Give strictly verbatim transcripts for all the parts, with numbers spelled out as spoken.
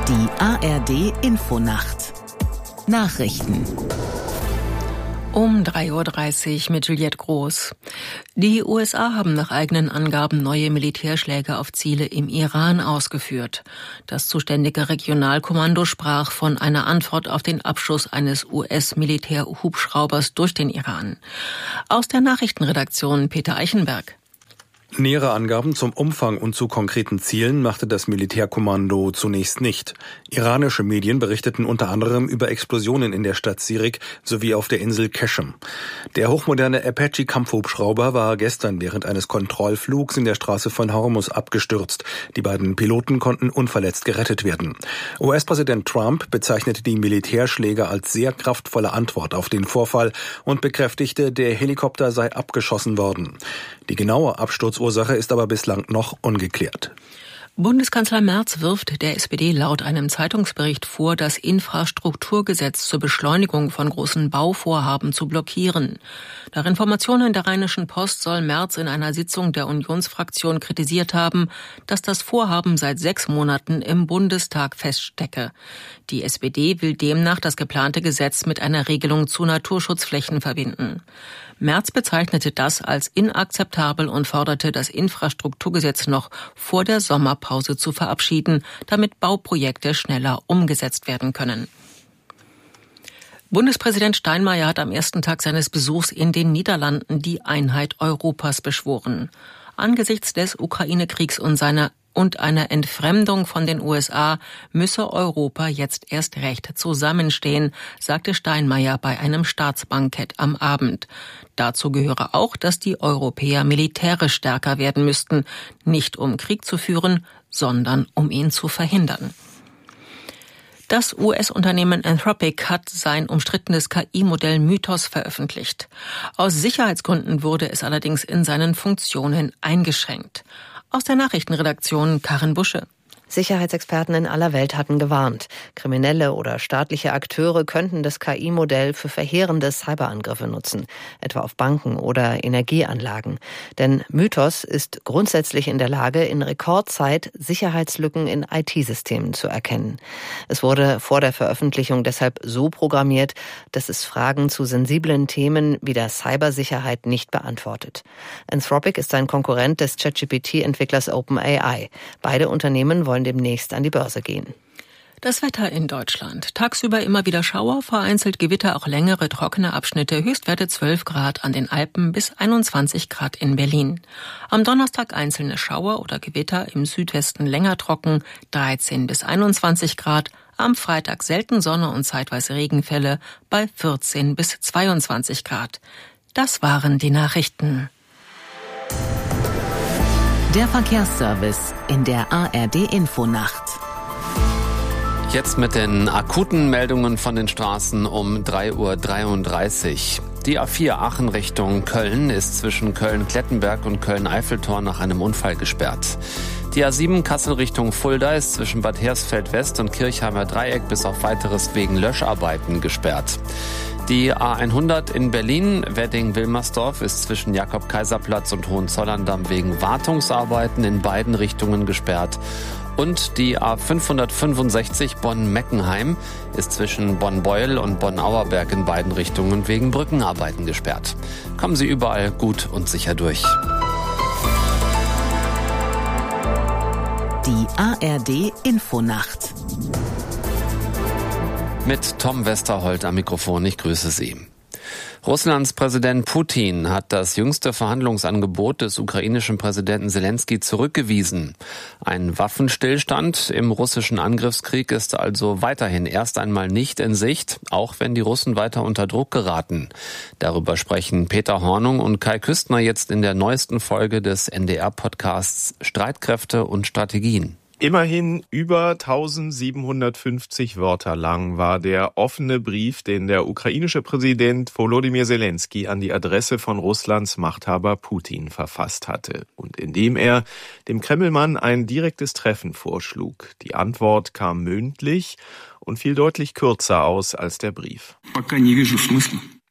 Die A R D-Infonacht. Nachrichten. Um drei Uhr dreißig mit Juliette Groß. Die U S A haben nach eigenen Angaben neue Militärschläge auf Ziele im Iran ausgeführt. Das zuständige Regionalkommando sprach von einer Antwort auf den Abschuss eines U S-Militärhubschraubers durch den Iran. Aus der Nachrichtenredaktion Peter Eichenberg. Nähere Angaben zum Umfang und zu konkreten Zielen machte das Militärkommando zunächst nicht. Iranische Medien berichteten unter anderem über Explosionen in der Stadt Sirik sowie auf der Insel Qeshm. Der hochmoderne Apache-Kampfhubschrauber war gestern während eines Kontrollflugs in der Straße von Hormuz abgestürzt. Die beiden Piloten konnten unverletzt gerettet werden. U S-Präsident Trump bezeichnete die Militärschläge als sehr kraftvolle Antwort auf den Vorfall und bekräftigte, der Helikopter sei abgeschossen worden. Die genaue Absturzursache ist aber bislang noch ungeklärt. Bundeskanzler Merz wirft der S P D laut einem Zeitungsbericht vor, das Infrastrukturgesetz zur Beschleunigung von großen Bauvorhaben zu blockieren. Nach Informationen der Rheinischen Post soll Merz in einer Sitzung der Unionsfraktion kritisiert haben, dass das Vorhaben seit sechs Monaten im Bundestag feststecke. Die S P D will demnach das geplante Gesetz mit einer Regelung zu Naturschutzflächen verbinden. Merz bezeichnete das als inakzeptabel und forderte, das Infrastrukturgesetz noch vor der Sommerpause zu verabschieden, damit Bauprojekte schneller umgesetzt werden können. Bundespräsident Steinmeier hat am ersten Tag seines Besuchs in den Niederlanden die Einheit Europas beschworen. Angesichts des Ukraine-Kriegs und seiner und einer Entfremdung von den U S A müsse Europa jetzt erst recht zusammenstehen, sagte Steinmeier bei einem Staatsbankett am Abend. Dazu gehöre auch, dass die Europäer militärisch stärker werden müssten, nicht um Krieg zu führen, sondern um ihn zu verhindern. Das U S-Unternehmen Anthropic hat sein umstrittenes K I-Modell Mythos veröffentlicht. Aus Sicherheitsgründen wurde es allerdings in seinen Funktionen eingeschränkt. Aus der Nachrichtenredaktion Karin Busche. Sicherheitsexperten in aller Welt hatten gewarnt. Kriminelle oder staatliche Akteure könnten das K I-Modell für verheerende Cyberangriffe nutzen, etwa auf Banken oder Energieanlagen. Denn Mythos ist grundsätzlich in der Lage, in Rekordzeit Sicherheitslücken in I T-Systemen zu erkennen. Es wurde vor der Veröffentlichung deshalb so programmiert, dass es Fragen zu sensiblen Themen wie der Cybersicherheit nicht beantwortet. Anthropic ist ein Konkurrent des ChatGPT-Entwicklers OpenAI. Beide Unternehmen wollen demnächst an die Börse gehen. Das Wetter in Deutschland. Tagsüber immer wieder Schauer, vereinzelt Gewitter, auch längere trockene Abschnitte. Höchstwerte zwölf Grad an den Alpen bis einundzwanzig Grad in Berlin. Am Donnerstag einzelne Schauer oder Gewitter, im Südwesten länger trocken, dreizehn bis einundzwanzig Grad. Am Freitag selten Sonne und zeitweise Regenfälle bei vierzehn bis zweiundzwanzig Grad. Das waren die Nachrichten. Der Verkehrsservice in der A R D-Infonacht. Jetzt mit den akuten Meldungen von den Straßen um drei Uhr dreiunddreißig. Die A vier Aachen Richtung Köln ist zwischen Köln-Klettenberg und Köln-Eiffeltor nach einem Unfall gesperrt. Die A sieben Kassel Richtung Fulda ist zwischen Bad Hersfeld West und Kirchheimer Dreieck bis auf Weiteres wegen Löscharbeiten gesperrt. Die A hundert in Berlin, Wedding-Wilmersdorf, ist zwischen Jakob-Kaiser-Platz und Hohenzollern-Damm wegen Wartungsarbeiten in beiden Richtungen gesperrt. Und die A fünfhundertfünfundsechzig Bonn-Meckenheim ist zwischen Bonn-Beuel und Bonn-Auerberg in beiden Richtungen wegen Brückenarbeiten gesperrt. Kommen Sie überall gut und sicher durch. Die A R D-Infonacht. Mit Tom Westerholt am Mikrofon, ich grüße Sie. Russlands Präsident Putin hat das jüngste Verhandlungsangebot des ukrainischen Präsidenten Selenskyj zurückgewiesen. Ein Waffenstillstand im russischen Angriffskrieg ist also weiterhin erst einmal nicht in Sicht, auch wenn die Russen weiter unter Druck geraten. Darüber sprechen Peter Hornung und Kai Küstner jetzt in der neuesten Folge des N D R-Podcasts Streitkräfte und Strategien. Immerhin über eintausendsiebenhundertfünfzig Wörter lang war der offene Brief, den der ukrainische Präsident Volodymyr Selenskyj an die Adresse von Russlands Machthaber Putin verfasst hatte und in dem er dem Kremlmann ein direktes Treffen vorschlug. Die Antwort kam mündlich und fiel deutlich kürzer aus als der Brief.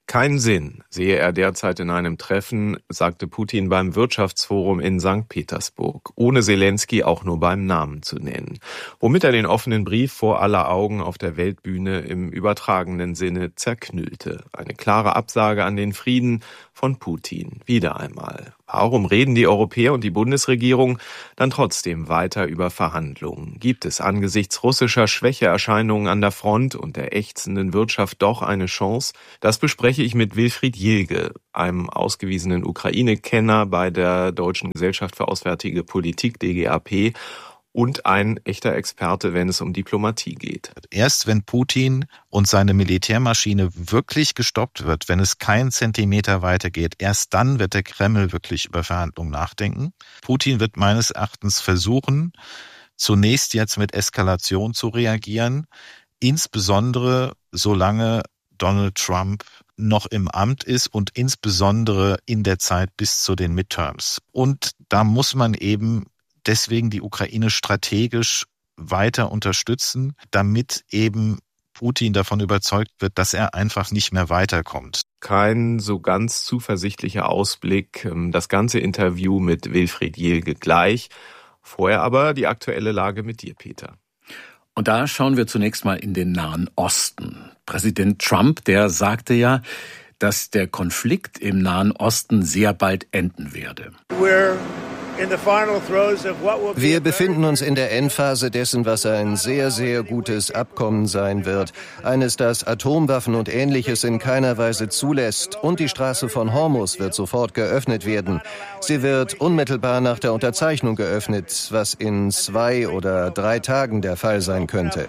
Keinen Sinn sehe er derzeit in einem Treffen, sagte Putin beim Wirtschaftsforum in Sankt Petersburg, ohne Selensky auch nur beim Namen zu nennen, womit er den offenen Brief vor aller Augen auf der Weltbühne im übertragenen Sinne zerknüllte. Eine klare Absage an den Frieden von Putin. Wieder einmal. Warum reden die Europäer und die Bundesregierung dann trotzdem weiter über Verhandlungen? Gibt es angesichts russischer Schwächeerscheinungen an der Front und der ächzenden Wirtschaft doch eine Chance? Das bespreche ich mit Wilfried Jilge, einem ausgewiesenen Ukraine-Kenner bei der Deutschen Gesellschaft für Auswärtige Politik, D G A P, und ein echter Experte, wenn es um Diplomatie geht. Erst wenn Putin und seine Militärmaschine wirklich gestoppt wird, wenn es keinen Zentimeter weitergeht, erst dann wird der Kreml wirklich über Verhandlungen nachdenken. Putin wird meines Erachtens versuchen, zunächst jetzt mit Eskalation zu reagieren, insbesondere solange Donald Trump noch im Amt ist und insbesondere in der Zeit bis zu den Midterms. Und da muss man eben deswegen die Ukraine strategisch weiter unterstützen, damit eben Putin davon überzeugt wird, dass er einfach nicht mehr weiterkommt. Kein so ganz zuversichtlicher Ausblick. Das ganze Interview mit Wilfried Jilge gleich. Vorher aber die aktuelle Lage mit dir, Peter. Und da schauen wir zunächst mal in den Nahen Osten. Präsident Trump, der sagte ja, dass der Konflikt im Nahen Osten sehr bald enden werde. We're Wir befinden uns in der Endphase dessen, was ein sehr, sehr gutes Abkommen sein wird. Eines, das Atomwaffen und Ähnliches in keiner Weise zulässt. Und die Straße von Hormuz wird sofort geöffnet werden. Sie wird unmittelbar nach der Unterzeichnung geöffnet, was in zwei oder drei Tagen der Fall sein könnte.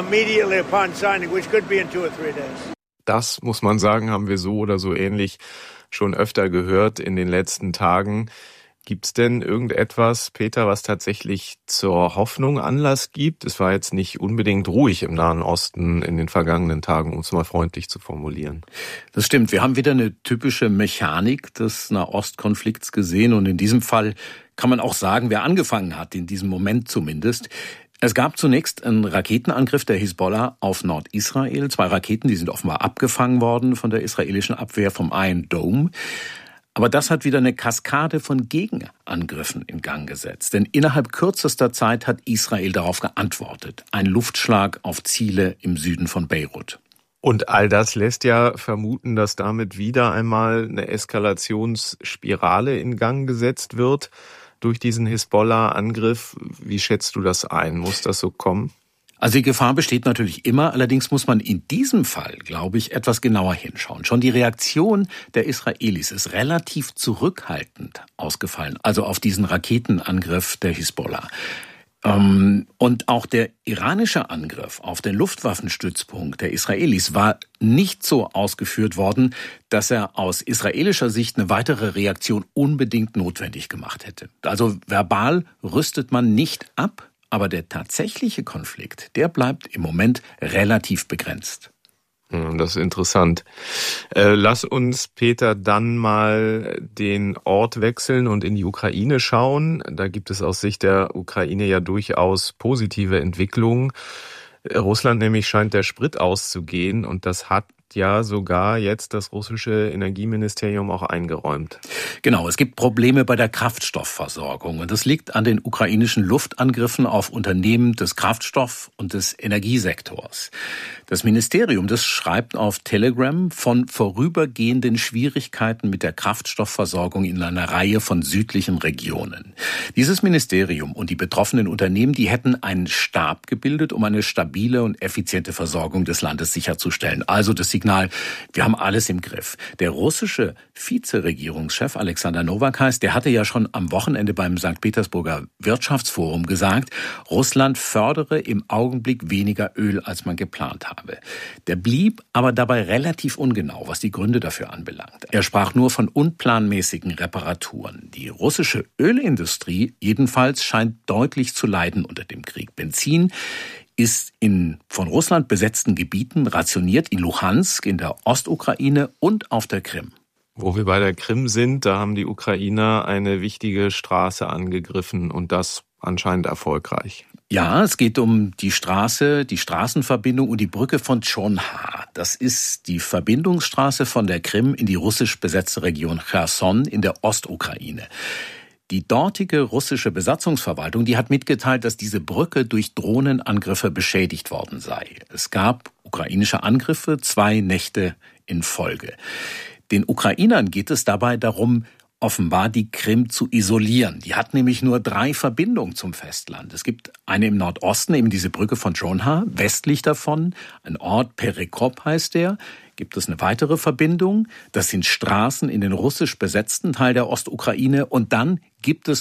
Das, muss man sagen, haben wir so oder so ähnlich schon öfter gehört in den letzten Tagen. Gibt es denn irgendetwas, Peter, was tatsächlich zur Hoffnung Anlass gibt? Es war jetzt nicht unbedingt ruhig im Nahen Osten in den vergangenen Tagen, um es mal freundlich zu formulieren. Das stimmt. Wir haben wieder eine typische Mechanik des Nahostkonflikts gesehen. Und in diesem Fall kann man auch sagen, wer angefangen hat, in diesem Moment zumindest. Es gab zunächst einen Raketenangriff der Hisbollah auf Nordisrael. Zwei Raketen, die sind offenbar abgefangen worden von der israelischen Abwehr vom Iron Dome. Aber das hat wieder eine Kaskade von Gegenangriffen in Gang gesetzt. Denn innerhalb kürzester Zeit hat Israel darauf geantwortet. Ein Luftschlag auf Ziele im Süden von Beirut. Und all das lässt ja vermuten, dass damit wieder einmal eine Eskalationsspirale in Gang gesetzt wird durch diesen Hisbollah-Angriff. Wie schätzt du das ein? Muss das so kommen? Also die Gefahr besteht natürlich immer, allerdings muss man in diesem Fall, glaube ich, etwas genauer hinschauen. Schon die Reaktion der Israelis ist relativ zurückhaltend ausgefallen, also auf diesen Raketenangriff der Hisbollah. Und auch der iranische Angriff auf den Luftwaffenstützpunkt der Israelis war nicht so ausgeführt worden, dass er aus israelischer Sicht eine weitere Reaktion unbedingt notwendig gemacht hätte. Also verbal rüstet man nicht ab, aber der tatsächliche Konflikt, der bleibt im Moment relativ begrenzt. Das ist interessant. Lass uns, Peter, dann mal den Ort wechseln und in die Ukraine schauen. Da gibt es aus Sicht der Ukraine ja durchaus positive Entwicklungen. Russland nämlich scheint der Sprit auszugehen und das hat ja sogar jetzt das russische Energieministerium auch eingeräumt. Genau, es gibt Probleme bei der Kraftstoffversorgung und das liegt an den ukrainischen Luftangriffen auf Unternehmen des Kraftstoff- und des Energiesektors. Das Ministerium, das schreibt auf Telegram von vorübergehenden Schwierigkeiten mit der Kraftstoffversorgung in einer Reihe von südlichen Regionen. Dieses Ministerium und die betroffenen Unternehmen, die hätten einen Stab gebildet, um eine stabile und effiziente Versorgung des Landes sicherzustellen. Also das Signal, wir haben alles im Griff. Der russische Vizeregierungschef Alexander Nowak heißt, der hatte ja schon am Wochenende beim Sankt Petersburger Wirtschaftsforum gesagt, Russland fördere im Augenblick weniger Öl, als man geplant habe. Der blieb aber dabei relativ ungenau, was die Gründe dafür anbelangt. Er sprach nur von unplanmäßigen Reparaturen. Die russische Ölindustrie jedenfalls scheint deutlich zu leiden unter dem Krieg. Benzin ist in von Russland besetzten Gebieten rationiert, in Luhansk, in der Ostukraine und auf der Krim. Wo wir bei der Krim sind, da haben die Ukrainer eine wichtige Straße angegriffen und das anscheinend erfolgreich. Ja, es geht um die Straße, die Straßenverbindung und die Brücke von Tschonha. Das ist die Verbindungsstraße von der Krim in die russisch besetzte Region Cherson in der Ostukraine. Die dortige russische Besatzungsverwaltung, die hat mitgeteilt, dass diese Brücke durch Drohnenangriffe beschädigt worden sei. Es gab ukrainische Angriffe, zwei Nächte in Folge. Den Ukrainern geht es dabei darum, offenbar die Krim zu isolieren. Die hat nämlich nur drei Verbindungen zum Festland. Es gibt eine im Nordosten, eben diese Brücke von Jonha, westlich davon, ein Ort, Perekop heißt der, gibt es eine weitere Verbindung. Das sind Straßen in den russisch besetzten Teil der Ostukraine. Und dann gibt es